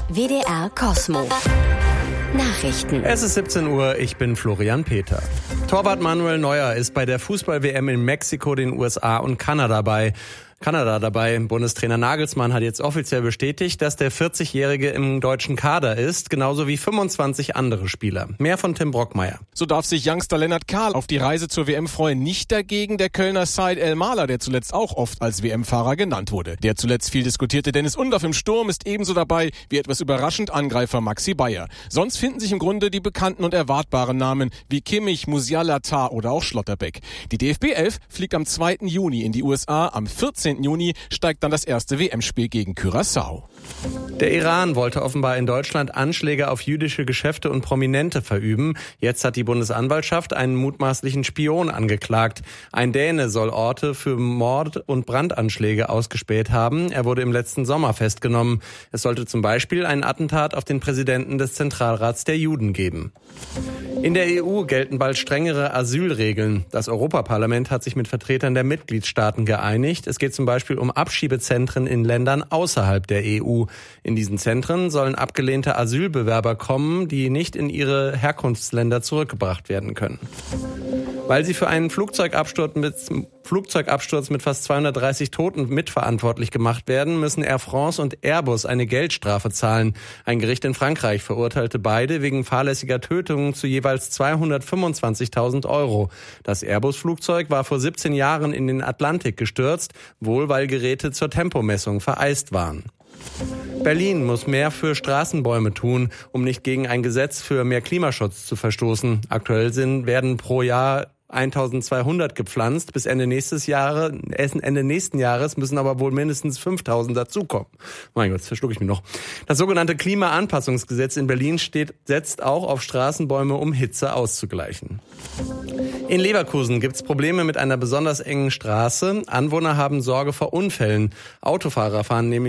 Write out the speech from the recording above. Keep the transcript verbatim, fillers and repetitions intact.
W D R Kosmo. Nachrichten. Es ist siebzehn Uhr, ich bin Florian Peter. Torwart Manuel Neuer ist bei der Fußball-W M in Mexiko, den U S A und Kanada bei. Kanada dabei. Bundestrainer Nagelsmann hat jetzt offiziell bestätigt, dass der vierzigjährige im deutschen Kader ist, genauso wie fünfundzwanzig andere Spieler. Mehr von Tim Brockmeier. So darf sich Youngster Lennart Kahl auf die Reise zur W M freuen. Nicht dagegen der Kölner Said El-Mahler, der zuletzt auch oft als W M-Fahrer genannt wurde. Der zuletzt viel diskutierte Dennis Undaff im Sturm ist ebenso dabei wie etwas überraschend Angreifer Maxi Bayer. Sonst finden sich im Grunde die bekannten und erwartbaren Namen wie Kimmich, Musiala, Tah oder auch Schlotterbeck. Die D F B elf fliegt am zweiten Juni in die U S A, am vierzehnten Juni steigt dann das erste W M-Spiel gegen Curaçao. Der Iran wollte offenbar in Deutschland Anschläge auf jüdische Geschäfte und Prominente verüben. Jetzt hat die Bundesanwaltschaft einen mutmaßlichen Spion angeklagt. Ein Däne soll Orte für Mord- und Brandanschläge ausgespäht haben. Er wurde im letzten Sommer festgenommen. Es sollte zum Beispiel ein Attentat auf den Präsidenten des Zentralrats der Juden geben. In der E U gelten bald strengere Asylregeln. Das Europaparlament hat sich mit Vertretern der Mitgliedstaaten geeinigt. Es geht zum Beispiel um Abschiebezentren in Ländern außerhalb der E U. In diesen Zentren sollen abgelehnte Asylbewerber kommen, die nicht in ihre Herkunftsländer zurückgebracht werden können. Weil sie für einen Flugzeugabsturz mit, Flugzeugabsturz mit fast zweihundertdreißig Toten mitverantwortlich gemacht werden, müssen Air France und Airbus eine Geldstrafe zahlen. Ein Gericht in Frankreich verurteilte beide wegen fahrlässiger Tötungen zu jeweils zweihundertfünfundzwanzigtausend Euro. Das Airbus-Flugzeug war vor siebzehn Jahren in den Atlantik gestürzt, wohl weil Geräte zur Tempomessung vereist waren. Berlin muss mehr für Straßenbäume tun, um nicht gegen ein Gesetz für mehr Klimaschutz zu verstoßen. Aktuell sind, werden pro Jahr eintausendzweihundert gepflanzt. Bis Ende nächstes Jahre, Ende nächsten Jahres müssen aber wohl mindestens fünftausend dazukommen. Mein Gott, das verschlucke ich mir noch. Das sogenannte Klimaanpassungsgesetz in Berlin steht, setzt auch auf Straßenbäume, um Hitze auszugleichen. In Leverkusen gibt es Probleme mit einer besonders engen Straße. Anwohner haben Sorge vor Unfällen. Autofahrer fahren nämlich